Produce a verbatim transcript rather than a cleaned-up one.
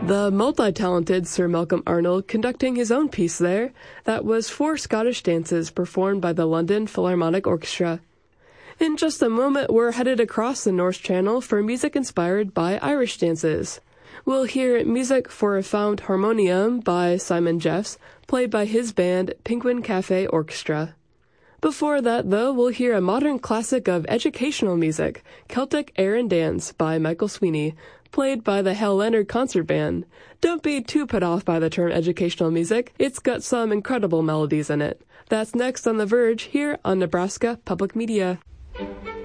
The multi-talented Sir Malcolm Arnold conducting his own piece there. That was four Scottish dances performed by the London Philharmonic Orchestra. In just a moment, we're headed across the North Channel for music inspired by Irish dances. We'll hear Music for a Found Harmonium by Simon Jeffs, played by his band Penguin Cafe Orchestra. Before that, though, we'll hear a modern classic of educational music, Celtic Air and Dance by Michael Sweeney, played by the Hal Leonard Concert Band. Don't be too put off by the term educational music. It's got some incredible melodies in it. That's next on The Verge here on Nebraska Public Media.